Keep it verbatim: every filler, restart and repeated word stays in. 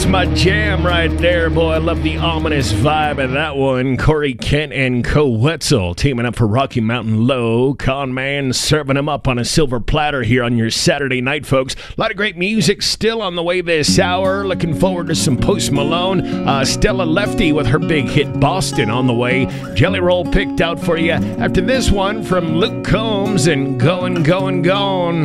That's my jam right there, boy. I love the ominous vibe of that one. Corey Kent and Co Wetzel teaming up for Rocky Mountain Low. Con Man serving them up on a silver platter here on your Saturday night, folks. A lot of great music still on the way this hour. Looking forward to some Post Malone. Uh, Stella Lefty with her big hit Boston on the way. Jelly Roll picked out for you after this one from Luke Combs and Going, Going, Gone.